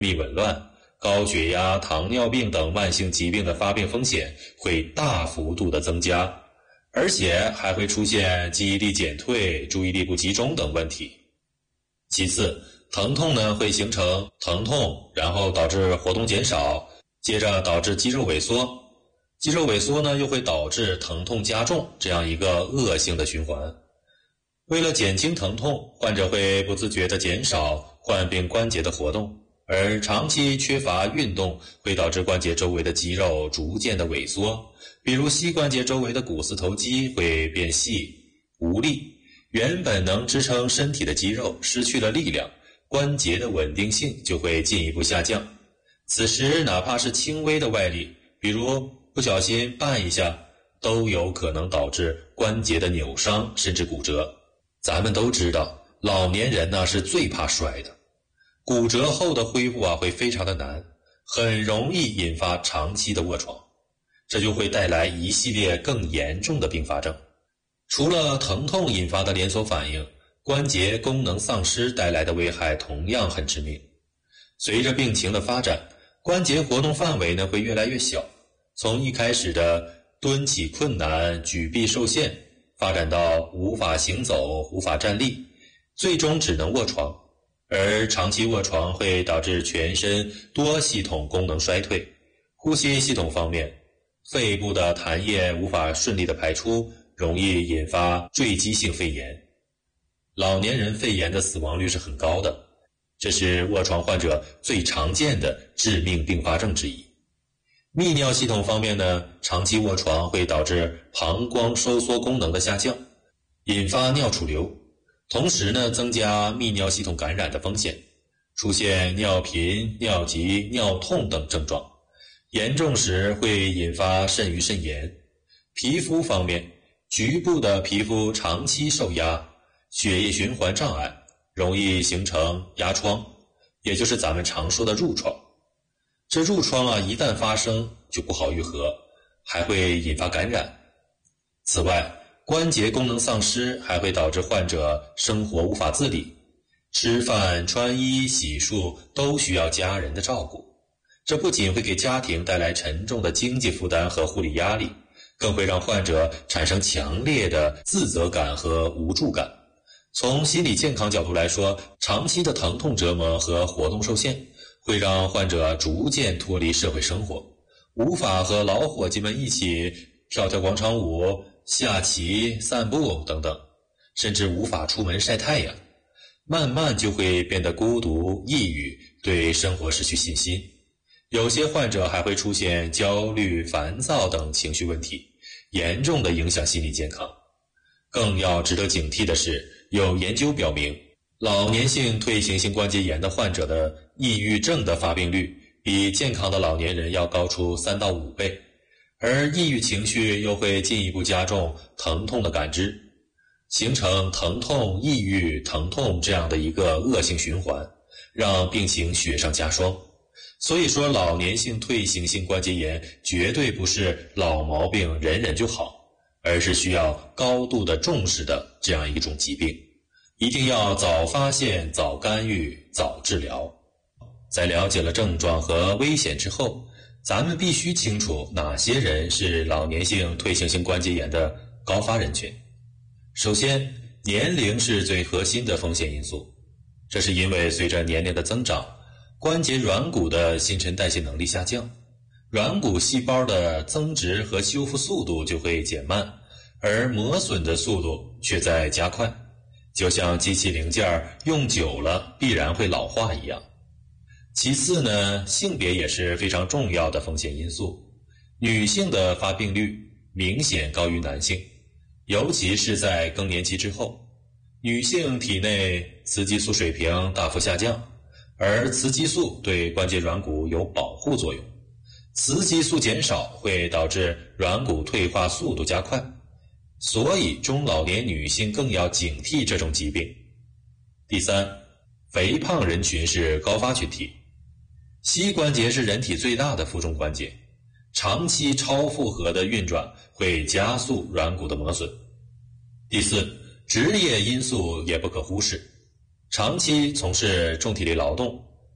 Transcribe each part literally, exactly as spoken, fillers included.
泌紊乱、高血压、糖尿病等慢性疾病的发病风险会大幅度的增加，而且还会出现记忆力减退、注意力不集中等问题。其次，疼痛呢会形成疼痛，然后导致活动减少，接着导致肌肉萎缩，肌肉萎缩呢又会导致疼痛加重，这样一个恶性的循环。为了减轻疼痛，患者会不自觉地减少患病关节的活动，而长期缺乏运动会导致关节周围的肌肉逐渐的萎缩，比如膝关节周围的股四头肌会变细无力，原本能支撑身体的肌肉失去了力量，关节的稳定性就会进一步下降。此时哪怕是轻微的外力，比如不小心绊一下，都有可能导致关节的扭伤甚至骨折。咱们都知道，老年人呢是最怕摔的，骨折后的恢复啊会非常的难，很容易引发长期的卧床，这就会带来一系列更严重的并发症。除了疼痛引发的连锁反应，关节功能丧失带来的危害同样很致命。随着病情的发展，关节活动范围呢会越来越小，从一开始的蹲起困难、举臂受限，发展到无法行走、无法站立，最终只能卧床。而长期卧床会导致全身多系统功能衰退。呼吸系统方面，肺部的痰液无法顺利的排出，容易引发坠积性肺炎。老年人肺炎的死亡率是很高的，这是卧床患者最常见的致命并发症之一。泌尿系统方面呢，长期卧床会导致膀胱收缩功能的下降，引发尿储留，同时呢增加泌尿系统感染的风险，出现尿频、尿急、尿痛等症状，严重时会引发肾盂肾炎。皮肤方面，局部的皮肤长期受压，血液循环障碍，容易形成压疮，也就是咱们常说的褥疮。这褥疮啊，一旦发生就不好愈合，还会引发感染。此外，关节功能丧失还会导致患者生活无法自理，吃饭、穿衣、洗漱都需要家人的照顾。这不仅会给家庭带来沉重的经济负担和护理压力，更会让患者产生强烈的自责感和无助感。从心理健康角度来说，长期的疼痛折磨和活动受限会让患者逐渐脱离社会生活，无法和老伙计们一起跳跳广场舞、下棋、散步等等，甚至无法出门晒太阳，慢慢就会变得孤独、抑郁，对生活失去信心。有些患者还会出现焦虑、烦躁等情绪问题，严重地影响心理健康。更要值得警惕的是，有研究表明，老年性退行性关节炎的患者的抑郁症的发病率比健康的老年人要高出三到五倍，而抑郁情绪又会进一步加重疼痛的感知，形成疼痛、抑郁、疼痛这样的一个恶性循环，让病情雪上加霜。所以说，老年性退行性关节炎绝对不是老毛病忍忍就好，而是需要高度的重视的这样一种疾病，一定要早发现、早干预、早治疗。在了解了症状和危险之后，咱们必须清楚哪些人是老年性退行性关节炎的高发人群。首先，年龄是最核心的风险因素，这是因为随着年龄的增长，关节软骨的新陈代谢能力下降，软骨细胞的增殖和修复速度就会减慢，而磨损的速度却在加快，就像机器零件用久了必然会老化一样。其次呢，性别也是非常重要的风险因素，女性的发病率明显高于男性，尤其是在更年期之后，女性体内雌激素水平大幅下降，而雌激素对关节软骨有保护作用，雌激素减少会导致软骨退化速度加快，所以中老年女性更要警惕这种疾病。第三，肥胖人群是高发群体。膝关节是人体最大的负重关节，长期超负荷的运转会加速软骨的磨损。第四，职业因素也不可忽视，长期从事重体力劳动，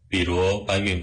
比如搬运